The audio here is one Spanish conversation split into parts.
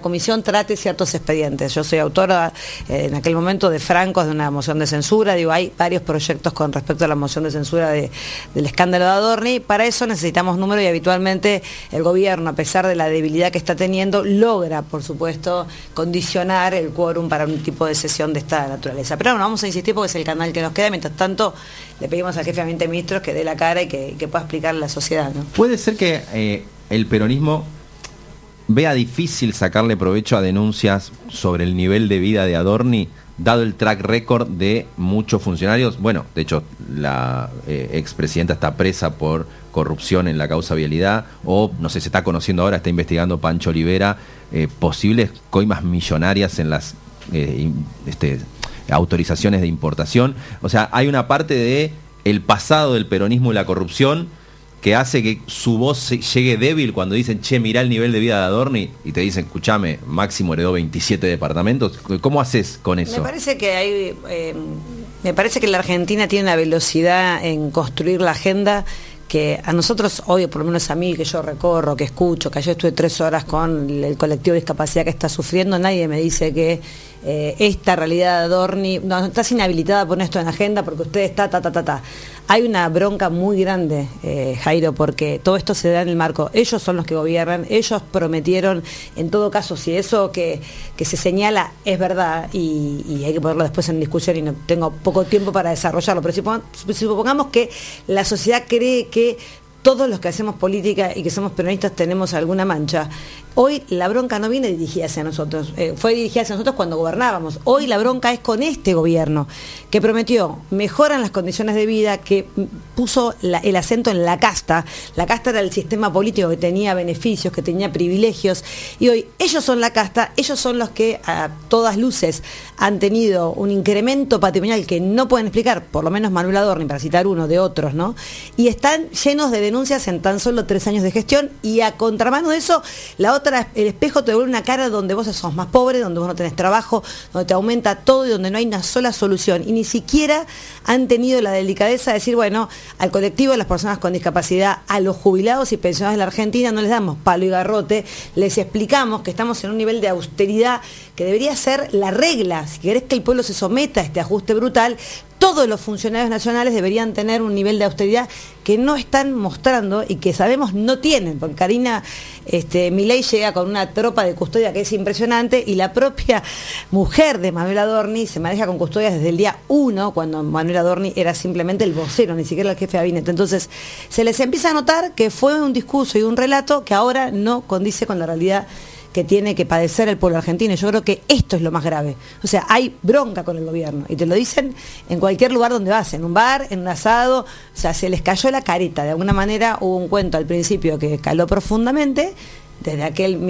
comisión trate ciertos expedientes. Yo soy autora en aquel momento de francos de una moción de censura. Digo, hay varios proyectos con respecto a la moción de censura del escándalo de Adorni. Para eso necesitamos número y habitualmente el gobierno, a pesar de la debilidad que está teniendo, logra, por supuesto, condicionar el quórum para un tipo de sesión de esta naturaleza. Pero no vamos a insistir porque es el canal que nos queda. Mientras tanto, le pedimos al jefe de Gabinete de Ministros que dé la cara y que pueda explicarle a la sociedad, ¿no? Puede ser que el peronismo vea difícil sacarle provecho a denuncias sobre el nivel de vida de Adorni, dado el track record de muchos funcionarios. Bueno, de hecho, la expresidenta está presa por corrupción en la causa vialidad, o no sé, se está conociendo ahora, está investigando Pancho Olivera, posibles coimas millonarias en las autorizaciones de importación. O sea, hay una parte de el pasado del peronismo y la corrupción que hace que su voz llegue débil cuando dicen, che, mirá el nivel de vida de Adorni, y te dicen, escuchame, Máximo heredó 27 departamentos. ¿Cómo haces con eso? Me parece que la Argentina tiene una velocidad en construir la agenda que a nosotros hoy, por lo menos a mí, que yo recorro, que escucho, que ayer estuve 3 horas con el colectivo de discapacidad que está sufriendo, nadie me dice que esta realidad de Adorni, no, estás inhabilitada a poner esto en la agenda porque usted está, Hay una bronca muy grande, Jairo, porque todo esto se da en el marco. Ellos son los que gobiernan, ellos prometieron, en todo caso, si eso que se señala es verdad, y hay que ponerlo después en discusión y no tengo poco tiempo para desarrollarlo, pero si supongamos que la sociedad cree que todos los que hacemos política y que somos peronistas tenemos alguna mancha. Hoy la bronca no viene dirigida hacia nosotros, fue dirigida hacia nosotros cuando gobernábamos. Hoy la bronca es con este gobierno, que prometió mejoran las condiciones de vida, que puso el acento en la casta. La casta era el sistema político que tenía beneficios, que tenía privilegios, y hoy ellos son la casta, ellos son los que a todas luces han tenido un incremento patrimonial que no pueden explicar, por lo menos Manuel Adorni, para citar uno de otros, ¿no? Y están llenos de denuncias en tan solo 3 años de gestión, y a contramano de eso, el espejo te devuelve una cara donde vos sos más pobre, donde vos no tenés trabajo, donde te aumenta todo y donde no hay una sola solución. Y ni siquiera han tenido la delicadeza de decir, bueno, al colectivo de las personas con discapacidad, a los jubilados y pensionados de la Argentina, no les damos palo y garrote, les explicamos que estamos en un nivel de austeridad que debería ser la regla. Si querés que el pueblo se someta a este ajuste brutal, todos los funcionarios nacionales deberían tener un nivel de austeridad que no están mostrando y que sabemos no tienen, porque Karina Milei llega con una tropa de custodia que es impresionante, y la propia mujer de Manuel Adorni se maneja con custodias desde el día 1, cuando Manuel Adorni era simplemente el vocero, ni siquiera el jefe de gabinete. Entonces se les empieza a notar que fue un discurso y un relato que ahora no condice con la realidad que tiene que padecer el pueblo argentino. Y yo creo que esto es lo más grave. O sea, hay bronca con el gobierno, y te lo dicen en cualquier lugar donde vas, en un bar, en un asado. O sea, se les cayó la careta. De alguna manera hubo un cuento al principio que caló profundamente, desde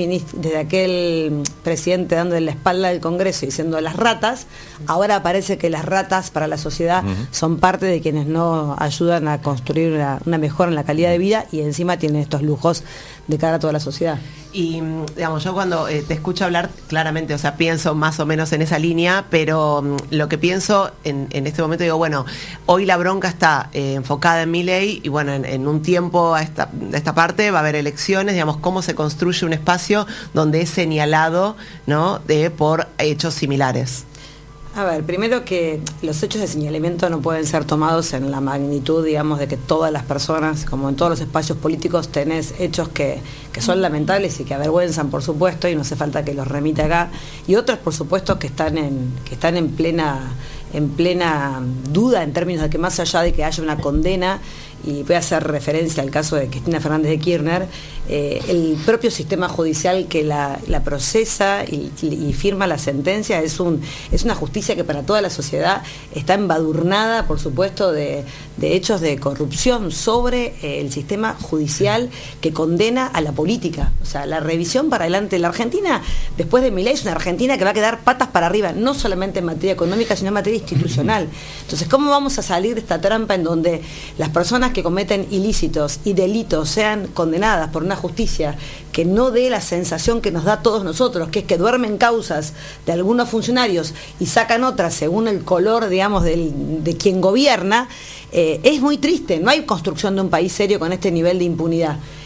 aquel presidente dándole la espalda al Congreso y diciendo las ratas. Ahora parece que las ratas para la sociedad son parte de quienes no ayudan a construir una mejora en la calidad de vida, y encima tienen estos lujos de cara a toda la sociedad. Y, digamos, yo cuando te escucho hablar, claramente, o sea, pienso más o menos en esa línea, pero lo que pienso en este momento, digo, bueno, hoy la bronca está enfocada en Milei, y bueno, en un tiempo de esta parte va a haber elecciones, digamos, cómo se construye un espacio donde es señalado, ¿no?, por hechos similares. A ver, primero que los hechos de señalamiento no pueden ser tomados en la magnitud, digamos, de que todas las personas, como en todos los espacios políticos, tenés hechos que son lamentables y que avergüenzan, por supuesto, y no hace falta que los remite acá, y otros, por supuesto, que están en plena duda en términos de que más allá de que haya una condena, y voy a hacer referencia al caso de Cristina Fernández de Kirchner, el propio sistema judicial que la procesa y firma la sentencia es una justicia que para toda la sociedad está embadurnada, por supuesto, de hechos de corrupción sobre el sistema judicial que condena a la política. O sea, la revisión para adelante. La Argentina, después de Milei, es una Argentina que va a quedar patas para arriba, no solamente en materia económica, sino en materia institucional. Entonces, ¿cómo vamos a salir de esta trampa en donde las personas que cometen ilícitos y delitos sean condenadas por una justicia que no dé la sensación que nos da a todos nosotros, que es que duermen causas de algunos funcionarios y sacan otras según el color, digamos, de quien gobierna? Es muy triste. No hay construcción de un país serio con este nivel de impunidad.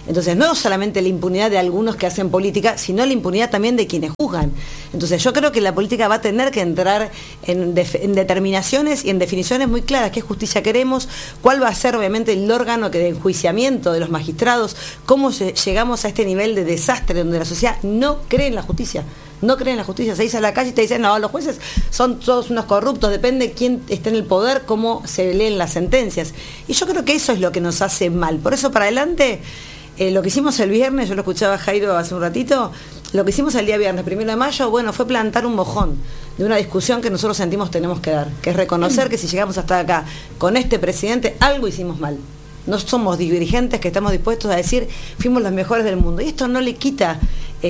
Entonces, no solamente la impunidad de algunos que hacen política, sino la impunidad también de quienes juzgan. Entonces, yo creo que la política va a tener que entrar en determinaciones y en definiciones muy claras. ¿Qué justicia queremos? ¿Cuál va a ser, obviamente, el órgano de enjuiciamiento de los magistrados? ¿Cómo llegamos a este nivel de desastre donde la sociedad no cree en la justicia? No creen en la justicia, se dice a la calle y te dicen, no, los jueces son todos unos corruptos, depende quién esté en el poder, cómo se leen las sentencias. Y yo creo que eso es lo que nos hace mal. Por eso, para adelante, lo que hicimos el viernes, yo lo escuchaba a Jairo hace un ratito, lo que hicimos el día viernes, 1 de mayo, bueno, fue plantar un mojón de una discusión que nosotros sentimos tenemos que dar, que es reconocer que si llegamos hasta acá con este presidente, algo hicimos mal. No somos dirigentes que estamos dispuestos a decir fuimos los mejores del mundo. Y esto no le quita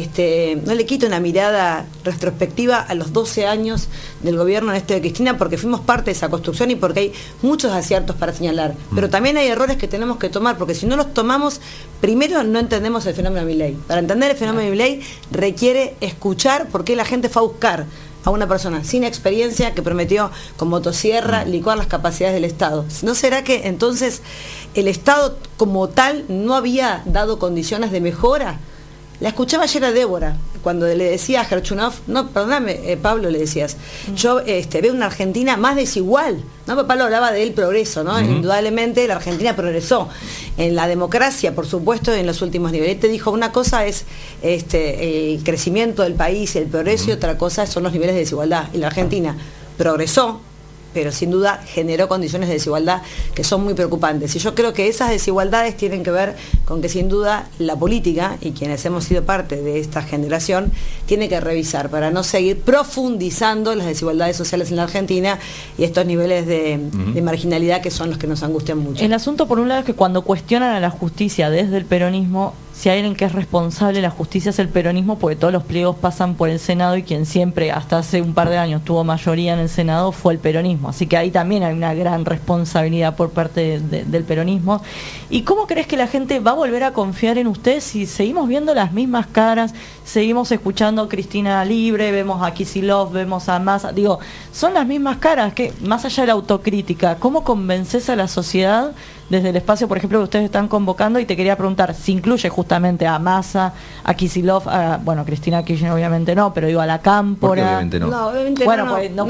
una mirada retrospectiva a los 12 años del gobierno de Cristina, porque fuimos parte de esa construcción y porque hay muchos aciertos para señalar. Pero también hay errores que tenemos que tomar, porque si no los tomamos, primero no entendemos el fenómeno de Milei. Para entender el fenómeno de Milei requiere escuchar por qué la gente fue a buscar a una persona sin experiencia que prometió con motosierra licuar las capacidades del Estado. ¿No será que entonces el Estado como tal no había dado condiciones de mejora? La escuchaba ayer a Débora, cuando le decía a Gerchunov, no, perdóname, Pablo, le decías, yo veo una Argentina más desigual, ¿no? Pablo hablaba del progreso, ¿no? Indudablemente la Argentina progresó en la democracia, por supuesto, en los últimos niveles. Él te dijo, una cosa es el crecimiento del país, el progreso, y otra cosa son los niveles de desigualdad. Y la Argentina progresó, pero sin duda generó condiciones de desigualdad que son muy preocupantes. Y yo creo que esas desigualdades tienen que ver con que sin duda la política, y quienes hemos sido parte de esta generación, tiene que revisar para no seguir profundizando las desigualdades sociales en la Argentina y estos niveles de marginalidad que son los que nos angustian mucho. El asunto, por un lado, es que cuando cuestionan a la justicia desde el peronismo, si hay alguien que es responsable de la justicia es el peronismo, porque todos los pliegos pasan por el Senado y quien siempre, hasta hace un par de años, tuvo mayoría en el Senado fue el peronismo. Así que ahí también hay una gran responsabilidad por parte del peronismo. ¿Y cómo crees que la gente va a volver a confiar en ustedes si seguimos viendo las mismas caras, seguimos escuchando a Cristina Libre, vemos a Kicillof, vemos a Massa? Digo, son las mismas caras, que más allá de la autocrítica, ¿cómo convences a la sociedad desde el espacio, por ejemplo, que ustedes están convocando? Y te quería preguntar, si incluye justamente a Massa, a Kicillof, bueno, Cristina Kirchner obviamente no, pero digo a la Cámpora. Obviamente no. No, obviamente bueno, no. Pues no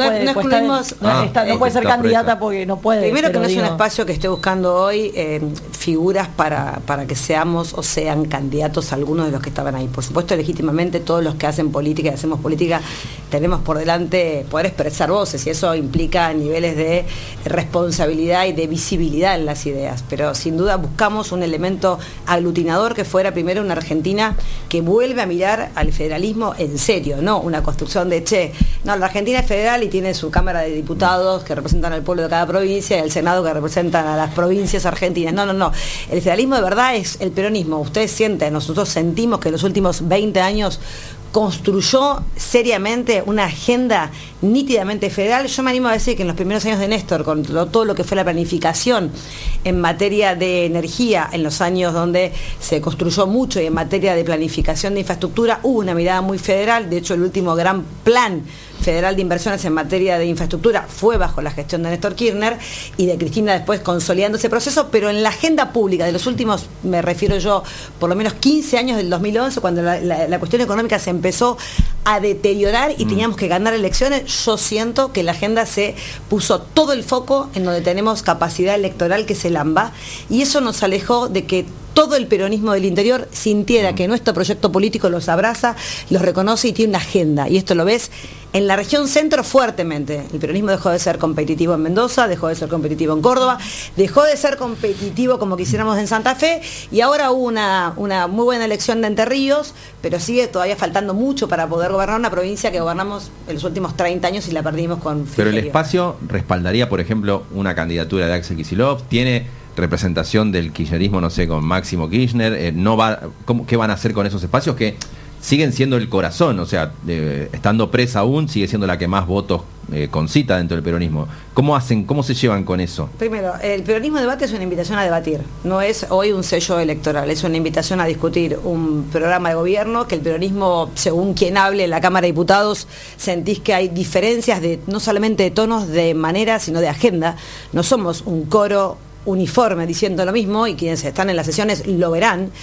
No puede ser candidata porque no puede. Primero que no es un espacio que esté buscando hoy figuras para que seamos o sean candidatos algunos de los que estaban ahí. Por supuesto, legítimamente todos los que hacen política y hacemos política tenemos por delante poder expresar voces, y eso implica niveles de responsabilidad y de visibilidad en las ideas. Pero sin duda buscamos un elemento aglutinador que fuera primero una Argentina que vuelve a mirar al federalismo en serio, no una construcción de la Argentina es federal y tiene su Cámara de Diputados que representan al pueblo de cada provincia y el Senado que representan a las provincias argentinas. No. El federalismo de verdad es el peronismo. Ustedes sienten, nosotros sentimos que en los últimos 20 años construyó seriamente una agenda nítidamente federal. Yo me animo a decir que en los primeros años de Néstor, con todo lo que fue la planificación en materia de energía, en los años donde se construyó mucho, y en materia de planificación de infraestructura, hubo una mirada muy federal. De hecho, el último gran plan federal de inversiones en materia de infraestructura fue bajo la gestión de Néstor Kirchner y de Cristina después consolidando ese proceso, pero en la agenda pública de los últimos, me refiero yo, por lo menos 15 años del 2011, cuando la cuestión económica se empezó a deteriorar y teníamos que ganar elecciones, yo siento que la agenda se puso todo el foco en donde tenemos capacidad electoral, que es el AMBA, y eso nos alejó de que todo el peronismo del interior sintiera que nuestro proyecto político los abraza, los reconoce y tiene una agenda. Y esto lo ves en la región centro fuertemente. El peronismo dejó de ser competitivo en Mendoza, dejó de ser competitivo en Córdoba, dejó de ser competitivo como quisiéramos en Santa Fe, y ahora hubo una muy buena elección de Entre Ríos, pero sigue todavía faltando mucho para poder gobernar una provincia que gobernamos en los últimos 30 años y la perdimos con Frigerio. Pero el espacio respaldaría, por ejemplo, una candidatura de Axel Kicillof, tiene representación del kirchnerismo, no sé, con Máximo Kirchner, ¿qué van a hacer con esos espacios que siguen siendo el corazón? O sea, estando presa aún, sigue siendo la que más votos concita dentro del peronismo. ¿Cómo se llevan con eso? Primero, el peronismo debate es una invitación a debatir, no es hoy un sello electoral, es una invitación a discutir un programa de gobierno, que el peronismo, según quien hable en la Cámara de Diputados, sentís que hay diferencias no solamente de tonos, de manera, sino de agenda. No somos un coro uniforme diciendo lo mismo, y quienes están en las sesiones lo verán.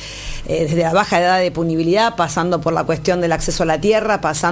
desde la baja edad de punibilidad, pasando por la cuestión del acceso a la tierra, pasando